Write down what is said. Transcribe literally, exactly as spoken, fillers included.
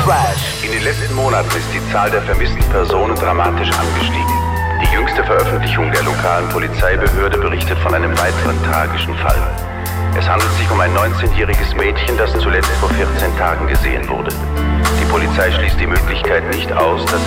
In den letzten Monaten ist die Zahl der vermissten Personen dramatisch angestiegen. Die jüngste Veröffentlichung der lokalen Polizeibehörde berichtet von einem weiteren tragischen Fall. Es handelt sich um ein neunzehnjähriges Mädchen, das zuletzt vor vierzehn Tagen gesehen wurde. Die Polizei schließt die Möglichkeit nicht aus, dass